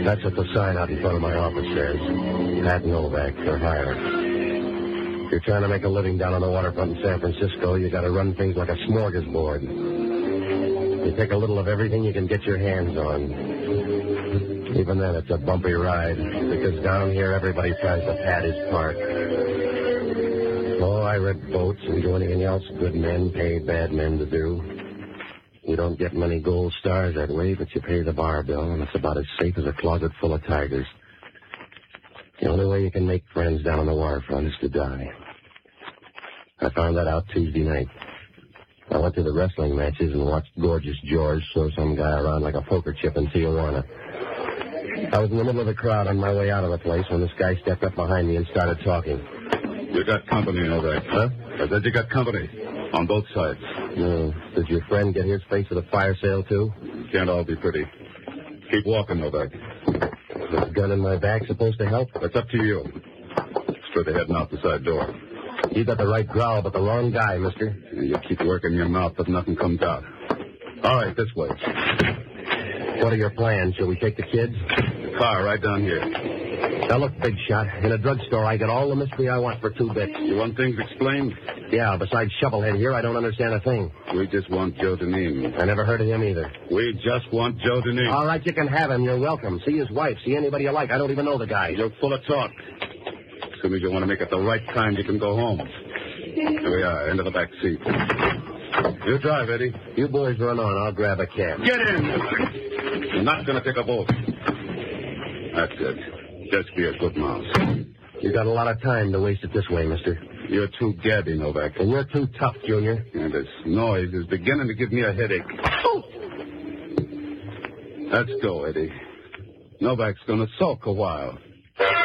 That's what the sign out in front of my office says. Pat Novak for hire. If you're trying to make a living down on the waterfront in San Francisco, you got to run things like a smorgasbord. You take a little of everything you can get your hands on. Even then, it's a bumpy ride, because down here, everybody tries to pad his part. Oh, I rent boats and do anything else good men pay bad men to do. You don't get many gold stars that way, but you pay the bar bill, and it's about as safe as a closet full of tigers. The only way you can make friends down on the waterfront is to die. I found that out Tuesday night. I went to the wrestling matches and watched Gorgeous George show some guy around like a poker chip in Tijuana. I was in the middle of the crowd on my way out of the place when this guy stepped up behind me and started talking. You got company, Novak. Huh? I said you got company. On both sides. No. Did your friend get his face at a fire sale, too? Can't all be pretty. Keep walking, Novak. Is this gun in my back supposed to help? It's up to you. Straight ahead and out the side door. You got the right growl, but the wrong guy, mister. You keep working your mouth, but nothing comes out. All right, this way. What are your plans? Shall we take the kids? The car right down here. Now, look, big shot. In a drugstore, I get all the mystery I want for 2 bits. You want things explained? Yeah, besides Shovelhead here, I don't understand a thing. We just want Joe Deneen. I never heard of him either. We just want Joe Deneen. All right, you can have him. You're welcome. See his wife. See anybody you like. I don't even know the guy. You're full of talk. As soon as you want to make it the right time, you can go home. Here we are, into the back seat. You drive, Eddie. You boys run on. I'll grab a cab. Get in! You're not going to take a vote. That's it. Just be a good mouse. You got a lot of time to waste it this way, mister. You're too gabby, Novak. And you're too tough, Junior. And this noise is beginning to give me a headache. Oh! Let's go, Eddie. Novak's going to sulk a while.